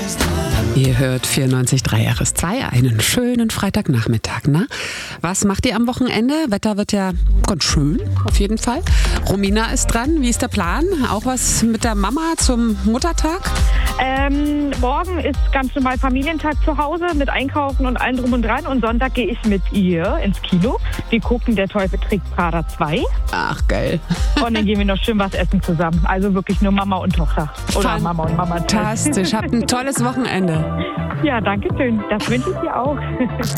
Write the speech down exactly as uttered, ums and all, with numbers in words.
Ihr hört vierundneunzig Komma drei R S zwei, einen schönen Freitagnachmittag. Na, was macht ihr am Wochenende? Wetter wird ja ganz schön, auf jeden Fall. Romina ist dran. Wie ist der Plan? Auch was mit der Mama zum Muttertag? Ähm, morgen ist ganz normal Familientag zu Hause mit Einkaufen und allem drum und dran. Und Sonntag gehe ich mit ihr ins Kino. Wir gucken Der Teufel trägt Prada zwei. Ach, geil. Und dann gehen wir noch schön was essen zusammen. Also wirklich nur Mama und Tochter. Oder Fan- Mama und Mama. Fantastisch. Habt ein tolles Wochenende. Ja, danke schön. Das wünsche ich dir auch.